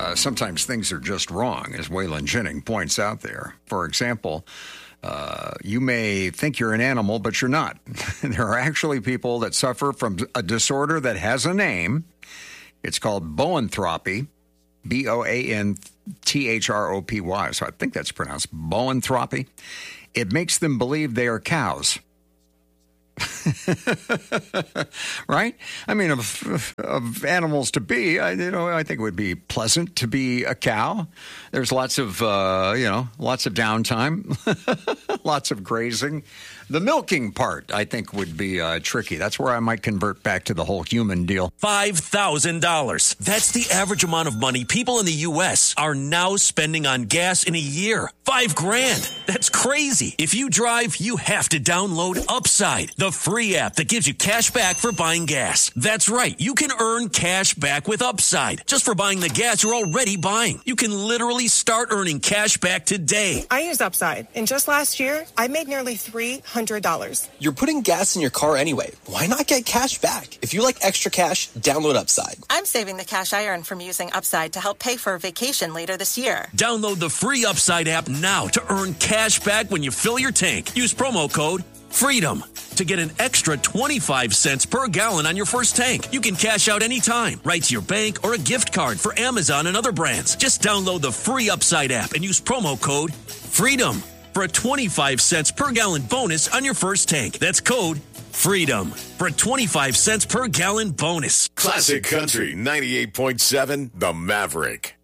sometimes things are just wrong, as Waylon Jennings points out there. For example, you may think you're an animal, but you're not. There are actually people that suffer from a disorder that has a name. It's called boanthropy, Boanthropy. So I think that's pronounced boanthropy. It makes them believe they are cows. Right? I mean, of animals to be, I think it would be pleasant to be a cow. There's lots of downtime, lots of grazing. The milking part, I think, would be tricky. That's where I might convert back to the whole human deal. $5,000. That's the average amount of money people in the U.S. are now spending on gas in a year. $5,000. That's crazy. If you drive, you have to download Upside, the free app that gives you cash back for buying gas. That's right. You can earn cash back with Upside just for buying the gas you're already buying. You can literally start earning cash back today. I use Upside, and just last year, I made nearly $300. You're putting gas in your car anyway. Why not get cash back? If you like extra cash, download Upside. I'm saving the cash I earn from using Upside to help pay for a vacation later this year. Download the free Upside app now to earn cash back when you fill your tank. Use promo code FREEDOM to get an extra 25 cents per gallon on your first tank. You can cash out anytime, right to your bank or a gift card for Amazon and other brands. Just download the free Upside app and use promo code FREEDOM for a 25 cents per gallon bonus on your first tank. That's code FREEDOM for a 25 cents per gallon bonus. Classic Country 98.7, The Maverick.